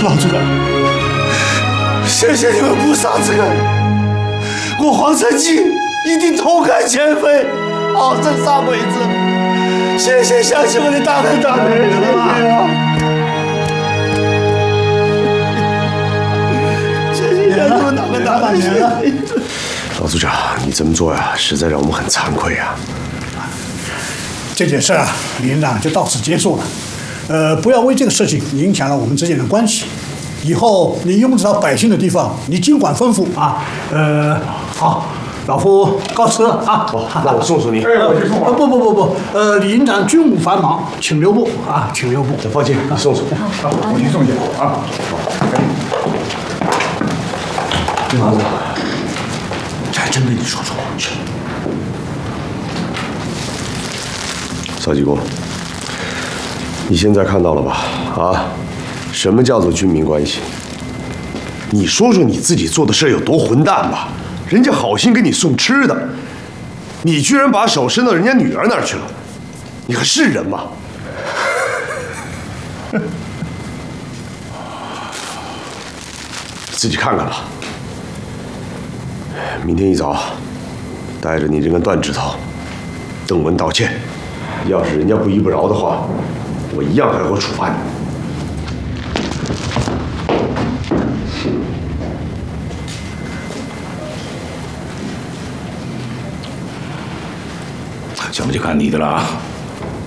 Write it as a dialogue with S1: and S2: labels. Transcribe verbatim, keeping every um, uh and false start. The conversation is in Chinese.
S1: 老主任，谢谢你们不杀之恩，我黄成基一定痛改前非，好生上辈子。谢谢相信我的大人大人，谢谢啊！谢谢相信我大人大人。
S2: 老组长，你这么做呀，实在让我们很惭愧啊。
S3: 这件事啊，李营长就到此结束了。呃，不要为这个事情影响了我们之间的关系。以后你用得着百姓的地方，你尽管吩咐啊。呃，好，老夫告辞了啊。
S2: 哦，那我送送你。
S3: 哎，我去送啊。不不不不，呃，李营长军务繁忙，请留步啊，请留步。
S2: 放心，你送送。
S4: 好，我去送去啊。
S1: 李老子，这还真被你说中了。是。
S2: 邵继功，你现在看到了吧？啊，什么叫做军民关系？你说说你自己做的事有多混蛋吧？人家好心给你送吃的，你居然把手伸到人家女儿那儿去了，你还是人吗？自己看看吧。明天一早，带着你这根断指头，登门道歉。要是人家不依不饶的话，我一样还会处罚你。
S4: 这不就看你的了啊！